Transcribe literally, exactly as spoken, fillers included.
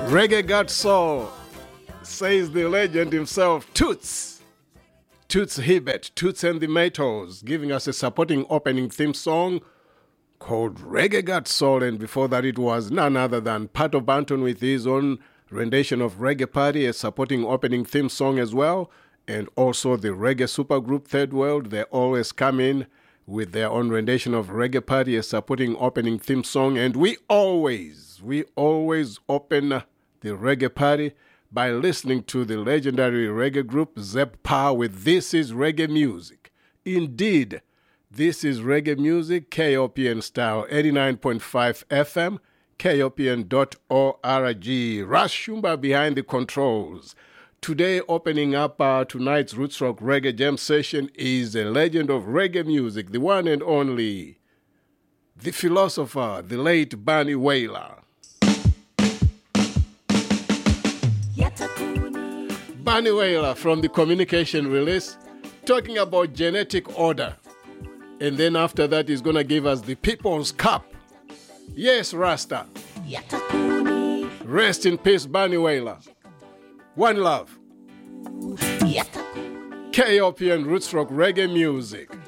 Reggae got soul, says the legend himself, Toots. Toots Hibbert, Toots and the Maytals, giving us a supporting opening theme song called Reggae Got Soul. And before that, it was none other than Pato Banton with his own rendition of Reggae Party, a supporting opening theme song as well. And also the reggae supergroup Third World, they always come in with their own rendition of Reggae Party, a supporting opening theme song. And we always, we always open the Reggae Party by listening to the legendary reggae group Zep Power with This Is Reggae Music. Indeed, this is reggae music, K O P N style, eighty-nine point five F M, K O P N dot org. Ras Shumba behind the controls. Today, opening up uh, tonight's Roots Rock Reggae Jam session is a legend of reggae music, the one and only, the philosopher, the late Bunny Wailer. Bunny Wailer from the Communication release, talking about genetic order. And then after that, he's going to give us the People's Cup. Yes, Rasta. Rest in peace, Bunny Wailer. One love. K O P N Roots Rock Reggae Music.